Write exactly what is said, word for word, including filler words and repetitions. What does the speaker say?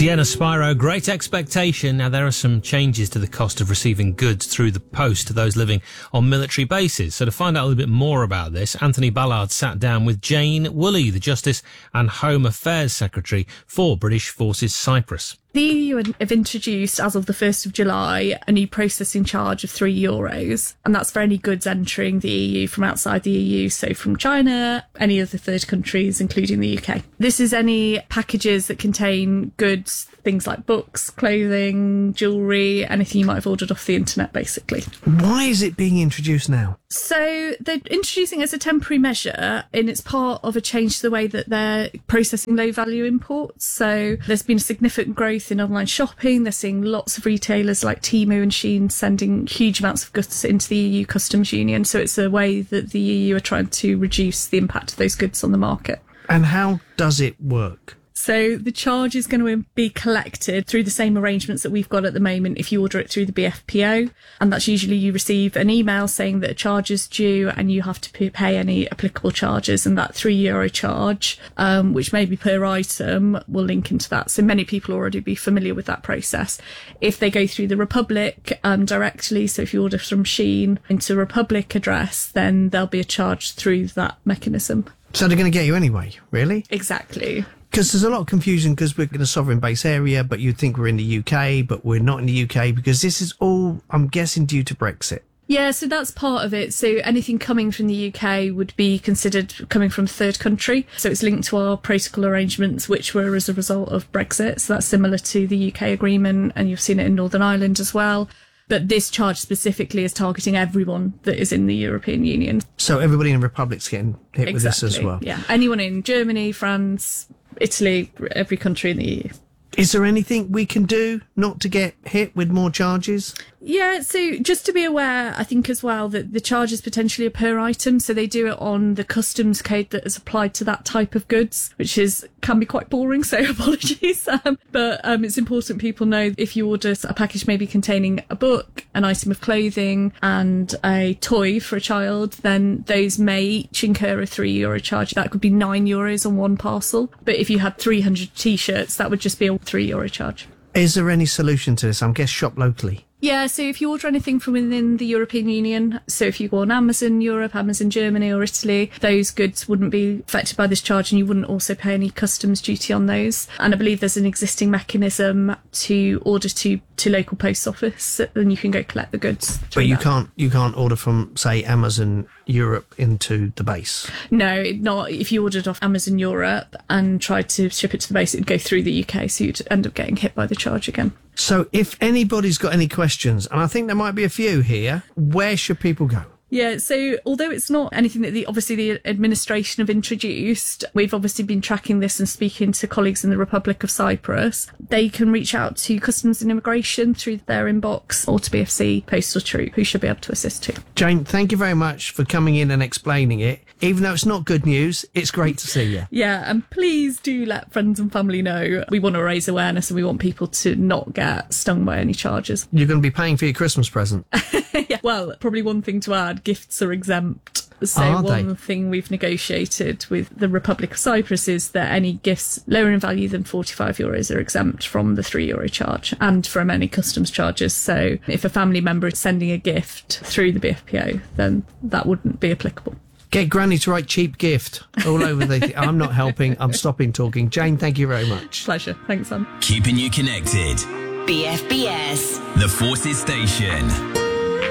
Sienna Spyro, Great Expectation. Now, there are some changes to the cost of receiving goods through the post to those living on military bases. So to find out a little bit more about this, Anthony Ballard sat down with Jane Woolley, the Justice and Home Affairs Secretary for British Forces Cyprus. The E U have introduced, as of the first of July, a new processing charge of three euros, and that's for any goods entering the E U from outside the E U, so from China, any other third countries, including the U K. This is any packages that contain goods, things like books, clothing, jewellery, anything you might have ordered off the internet, basically. Why is it being introduced now? So they're introducing it as a temporary measure, and it's part of a change to the way that they're processing low-value imports. So there's been a significant growth in online shopping. They're seeing lots of retailers like Temu and Shein sending huge amounts of goods into the E U customs union. So it's a way that the E U are trying to reduce the impact of those goods on the market. And how does it work? So the charge is going to be collected through the same arrangements that we've got at the moment if you order it through the B F P O. And that's usually you receive an email saying that a charge is due and you have to pay any applicable charges. And that three euro charge, um, which may be per item, will link into that. So many people already be familiar with that process. If they go through the Republic um, directly, so if you order from Shein into Republic address, then there'll be a charge through that mechanism. So they're going to get you anyway, really? Exactly. Because there's a lot of confusion because we're in a sovereign base area, but you'd think we're in the U K, but we're not in the U K because this is all, I'm guessing, due to Brexit. Yeah, so that's part of it. So anything coming from the U K would be considered coming from a third country. So it's linked to our protocol arrangements, which were as a result of Brexit. So that's similar to the U K agreement, and you've seen it in Northern Ireland as well. But this charge specifically is targeting everyone that is in the European Union. So everybody in the Republic's getting hit Exactly, with this as well? Yeah, anyone in Germany, France, Italy, every country in the E U. Is there anything we can do not to get hit with more charges? Yeah, so just to be aware, I think as well that the charge is potentially a per item, so they do it on the customs code that is applied to that type of goods, which is can be quite boring, so apologies. Um, but um, it's important people know if you order a package maybe containing a book, an item of clothing and a toy for a child, then those may each incur a three euro charge. That could be nine euros on one parcel. But if you had three hundred t-shirts, that would just be a three euro charge. Is there any solution to this? I'm guess shop locally. Yeah, so if you order anything from within the European Union, so if you go on Amazon Europe, Amazon Germany or Italy, those goods wouldn't be affected by this charge and you wouldn't also pay any customs duty on those. And I believe there's an existing mechanism to order to, to local post office, and you can go collect the goods. But you that. can't you can't order from, say, Amazon Europe into the base? No, not if you ordered off Amazon Europe and tried to ship it to the base, it'd go through the U K, so you'd end up getting hit by the charge again. So if anybody's got any questions, and I think there might be a few here, where should people go? Yeah, so although it's not anything that the obviously the administration have introduced, we've obviously been tracking this and speaking to colleagues in the Republic of Cyprus. They can reach out to Customs and Immigration through their inbox or to B F C Postal Troop, who should be able to assist too. Jane, thank you very much for coming in and explaining it. Even though it's not good news, it's great to see you. Yeah, and please do let friends and family know. We want to raise awareness and we want people to not get stung by any charges. You're going to be paying for your Christmas present. Yeah. Well, probably one thing to add, gifts are exempt. So Are one they? thing we've negotiated with the Republic of Cyprus is that any gifts lower in value than forty-five euros are exempt from the three euro charge and from any customs charges. So if a family member is sending a gift through the B F P O, then that wouldn't be applicable. Get Granny to write cheap gift all over the... I'm not helping. I'm stopping talking. Jane, thank you very much. Pleasure. Thanks, Sam. Keeping you connected. B F B S. The Forces Station.